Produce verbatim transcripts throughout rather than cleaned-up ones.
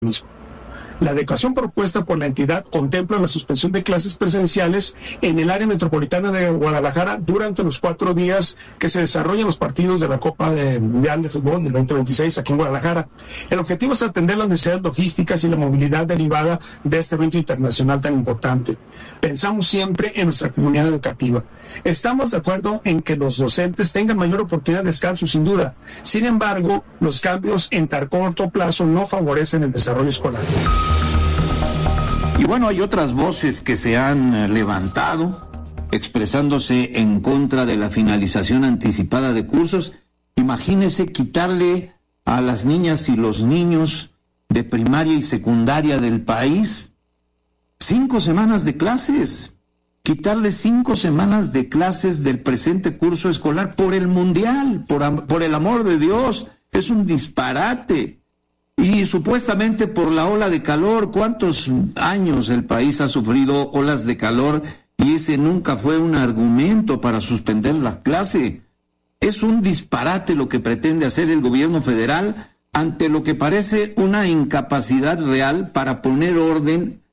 mismo. La adecuación propuesta por la entidad contempla la suspensión de clases presenciales en el área metropolitana de Guadalajara durante los cuatro días que se desarrollan los partidos de la Copa de Mundial de Fútbol del veinte veintiséis aquí en Guadalajara. El objetivo es atender las necesidades logísticas y la movilidad derivada de este evento internacional tan importante. Pensamos siempre en nuestra comunidad educativa. Estamos de acuerdo en que los docentes tengan mayor oportunidad de descanso, sin duda. Sin embargo, los cambios en tan corto plazo no favorecen el desarrollo escolar. Y bueno, hay otras voces que se han levantado expresándose en contra de la finalización anticipada de cursos. Imagínese quitarle a las niñas y los niños de primaria y secundaria del país cinco semanas de clases, quitarle cinco semanas de clases del presente curso escolar por el mundial, por, por el amor de Dios, es un disparate. Y supuestamente por la ola de calor, ¿cuántos años el país ha sufrido olas de calor? Y ese nunca fue un argumento para suspender la clase. Es un disparate lo que pretende hacer el gobierno federal ante lo que parece una incapacidad real para poner orden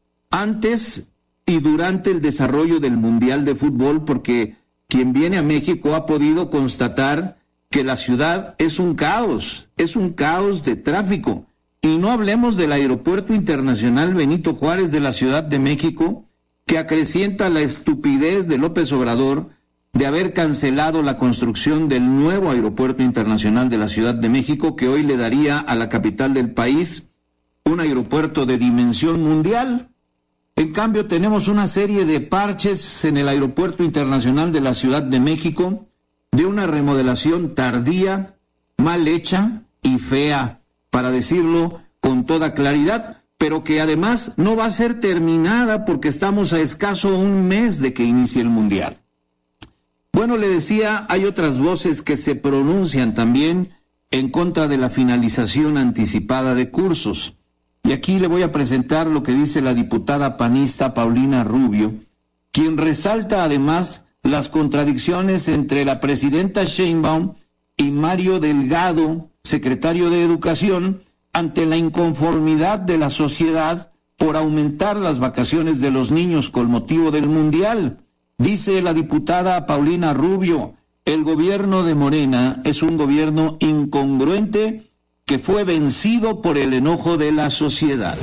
antes y durante el desarrollo del Mundial de Fútbol, porque quien viene a México ha podido constatar que la ciudad es un caos, es un caos de tráfico. Y no hablemos del Aeropuerto Internacional Benito Juárez de la Ciudad de México, que acrecienta la estupidez de López Obrador de haber cancelado la construcción del nuevo Aeropuerto Internacional de la Ciudad de México, que hoy le daría a la capital del país un aeropuerto de dimensión mundial. En cambio, tenemos una serie de parches en el Aeropuerto Internacional de la Ciudad de México, de una remodelación tardía, mal hecha y fea, para decirlo con toda claridad, pero que además no va a ser terminada porque estamos a escaso un mes de que inicie el Mundial. Bueno, le decía, hay otras voces que se pronuncian también en contra de la finalización anticipada de cursos. Y aquí le voy a presentar lo que dice la diputada panista Paulina Rubio, quien resalta además las contradicciones entre la presidenta Sheinbaum y Mario Delgado, secretario de Educación, ante la inconformidad de la sociedad por aumentar las vacaciones de los niños con motivo del Mundial. Dice la diputada Paulina Rubio, el gobierno de Morena es un gobierno incongruente que fue vencido por el enojo de la sociedad.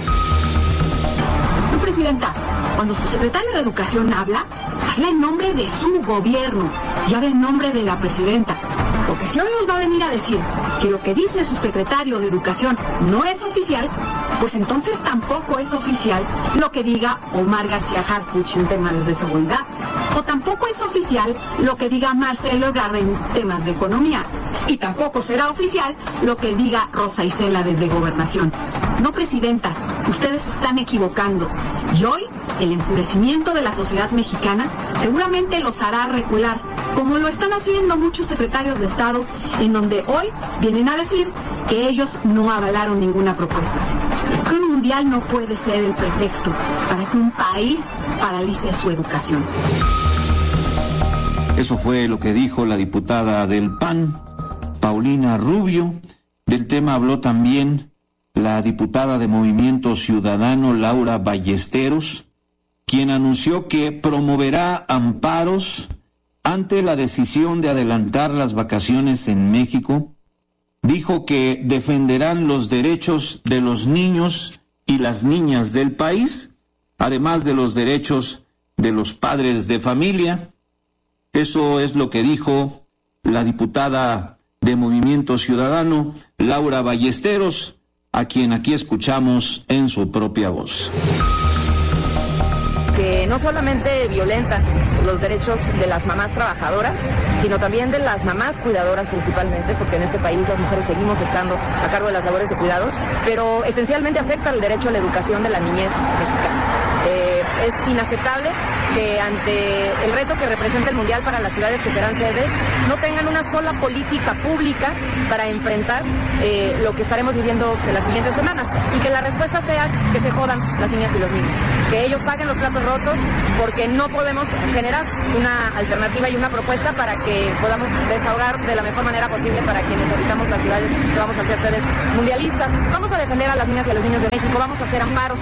Presidenta, cuando su secretario de Educación habla, habla en nombre de su gobierno y habla en nombre de la presidenta. Porque si hoy nos va a venir a decir que lo que dice su secretario de Educación no es oficial, pues entonces tampoco es oficial lo que diga Omar García Harfuch en temas de seguridad, o tampoco es oficial lo que diga Marcelo Ebrard en temas de economía, y tampoco será oficial lo que diga Rosa Isela desde Gobernación. No, presidenta, ustedes están equivocando, y hoy el enfurecimiento de la sociedad mexicana seguramente los hará recular, como lo están haciendo muchos secretarios de Estado, en donde hoy vienen a decir que ellos no avalaron ninguna propuesta. Es que un mundial no puede ser el pretexto para que un país paralice su educación. Eso fue lo que dijo la diputada del P A N, Paulina Rubio. Del tema habló también la diputada de Movimiento Ciudadano, Laura Ballesteros, quien anunció que promoverá amparos ante la decisión de adelantar las vacaciones en México. Dijo que defenderán los derechos de los niños y las niñas del país, además de los derechos de los padres de familia. Eso es lo que dijo la diputada de Movimiento Ciudadano, Laura Ballesteros, a quien aquí escuchamos en su propia voz. Que no solamente violenta los derechos de las mamás trabajadoras, sino también de las mamás cuidadoras principalmente, porque en este país las mujeres seguimos estando a cargo de las labores de cuidados, pero esencialmente afecta el derecho a la educación de la niñez mexicana. Eh, es inaceptable que ante el reto que representa el Mundial para las ciudades que serán sedes, no tengan una sola política pública para enfrentar eh, lo que estaremos viviendo en las siguientes semanas, y que la respuesta sea que se jodan las niñas y los niños, que ellos paguen los platos rotos, porque no podemos generar una alternativa y una propuesta para que podamos desahogar de la mejor manera posible para quienes habitamos las ciudades que vamos a ser sedes mundialistas. Vamos a defender a las niñas y a los niños de México, vamos a hacer amparos.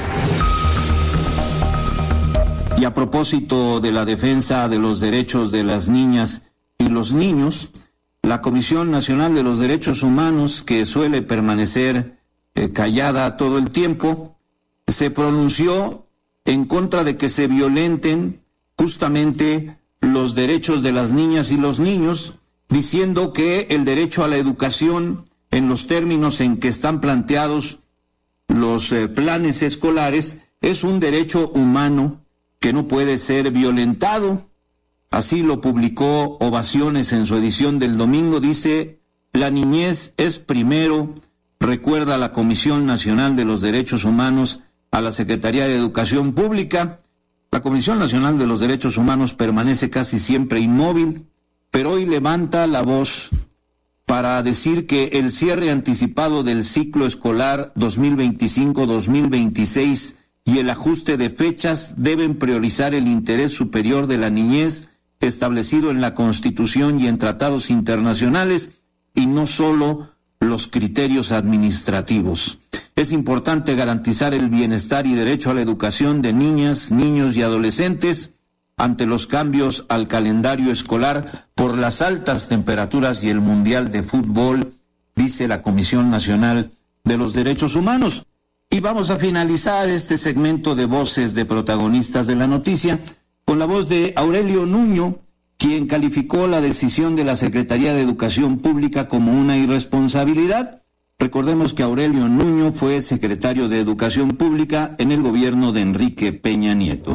Y a propósito de la defensa de los derechos de las niñas y los niños, la Comisión Nacional de los Derechos Humanos, que suele permanecer eh, callada todo el tiempo, se pronunció en contra de que se violenten justamente los derechos de las niñas y los niños, diciendo que el derecho a la educación, en los términos en que están planteados los eh, planes escolares, es un derecho humano que no puede ser violentado. Así lo publicó Ovaciones en su edición del domingo. Dice: la niñez es primero, recuerda la Comisión Nacional de los Derechos Humanos a la Secretaría de Educación Pública. La Comisión Nacional de los Derechos Humanos permanece casi siempre inmóvil, pero hoy levanta la voz para decir que el cierre anticipado del ciclo escolar dos mil veinticinco dos mil veintiséis y el ajuste de fechas deben priorizar el interés superior de la niñez establecido en la Constitución y en tratados internacionales, y no solo los criterios administrativos. Es importante garantizar el bienestar y derecho a la educación de niñas, niños y adolescentes ante los cambios al calendario escolar por las altas temperaturas y el Mundial de Fútbol, dice la Comisión Nacional de los Derechos Humanos. Y vamos a finalizar este segmento de voces de protagonistas de la noticia con la voz de Aurelio Nuño, quien calificó la decisión de la Secretaría de Educación Pública como una irresponsabilidad. Recordemos que Aurelio Nuño fue secretario de Educación Pública en el gobierno de Enrique Peña Nieto.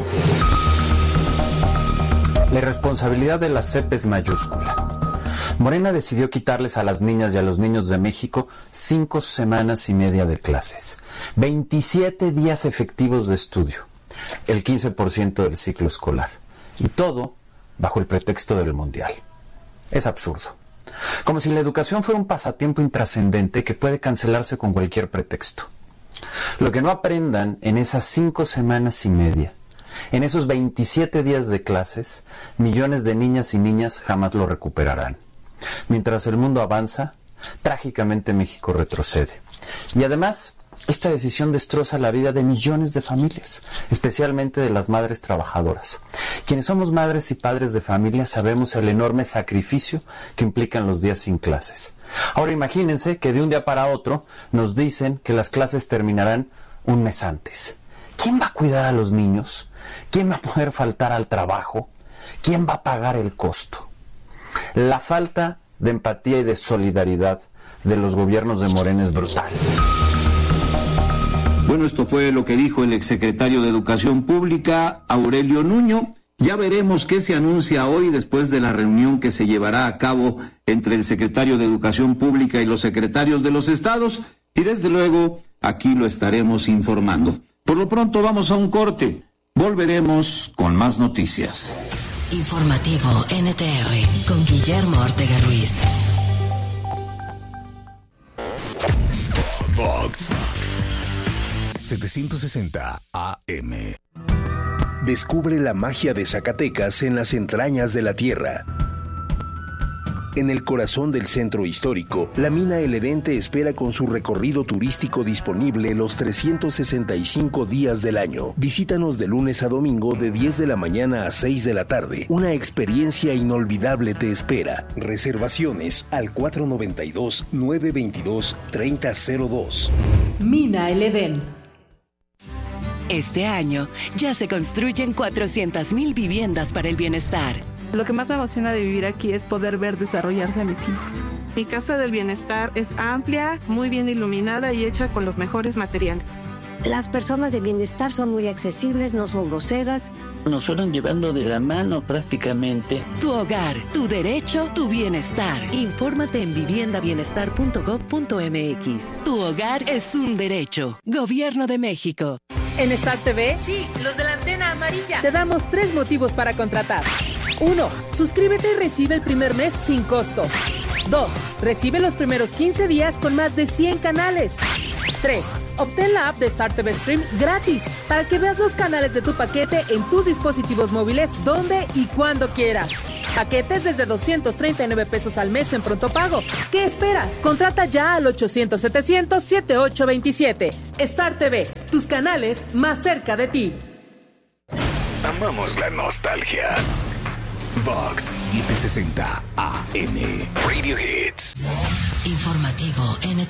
La irresponsabilidad de la C E P es mayúscula. Morena decidió quitarles a las niñas y a los niños de México cinco semanas y media de clases, veintisiete días efectivos de estudio, el quince por ciento del ciclo escolar, y todo bajo el pretexto del Mundial. Es absurdo. Como si la educación fuera un pasatiempo intrascendente que puede cancelarse con cualquier pretexto. Lo que no aprendan en esas cinco semanas y media, en esos veintisiete días de clases, millones de niñas y niñas jamás lo recuperarán. Mientras el mundo avanza, trágicamente México retrocede. Y además, esta decisión destroza la vida de millones de familias, especialmente de las madres trabajadoras. Quienes somos madres y padres de familia sabemos el enorme sacrificio que implican los días sin clases. Ahora imagínense que de un día para otro nos dicen que las clases terminarán un mes antes. ¿Quién va a cuidar a los niños? ¿Quién va a poder faltar al trabajo? ¿Quién va a pagar el costo? La falta de empatía y de solidaridad de los gobiernos de Morena es brutal. Bueno, esto fue lo que dijo el exsecretario de Educación Pública, Aurelio Nuño. Ya veremos qué se anuncia hoy después de la reunión que se llevará a cabo entre el secretario de Educación Pública y los secretarios de los estados, y desde luego aquí lo estaremos informando. Por lo pronto vamos a un corte. Volveremos con más noticias. Informativo N T R con Guillermo Ortega Ruiz. Vox setecientos sesenta A M. Descubre la magia de Zacatecas en las entrañas de la tierra. En el corazón del centro histórico, la mina El Edén te espera con su recorrido turístico disponible los trescientos sesenta y cinco días del año. Visítanos de lunes a domingo de diez de la mañana a seis de la tarde. Una experiencia inolvidable te espera. Reservaciones al cuatro noventa y dos, nueve veintidós, treinta cero dos. Mina El Edén. Este año ya se construyen cuatrocientas mil viviendas para el bienestar. Lo que más me emociona de vivir aquí es poder ver desarrollarse a mis hijos. Mi casa del bienestar es amplia, muy bien iluminada y hecha con los mejores materiales. Las personas de bienestar son muy accesibles, no son groseras. Nos fueron llevando de la mano prácticamente. Tu hogar, tu derecho, tu bienestar. Infórmate en vivienda bienestar punto gob punto m x. Tu hogar es un derecho. Gobierno de México. En Star T V, sí, los de la antena amarilla, te damos tres motivos para contratar. Uno, suscríbete y recibe el primer mes sin costo. Dos, recibe los primeros quince días con más de cien canales. Tres, obtén la app de Star T V Stream gratis para que veas los canales de tu paquete en tus dispositivos móviles donde y cuando quieras. Paquetes desde doscientos treinta y nueve pesos al mes en pronto pago. ¿Qué esperas? Contrata ya al ochocientos setecientos setenta y ocho veintisiete. Star T V, tus canales más cerca de ti. Amamos la nostalgia. Vox setecientos sesenta A M Radio Hits. Informativo N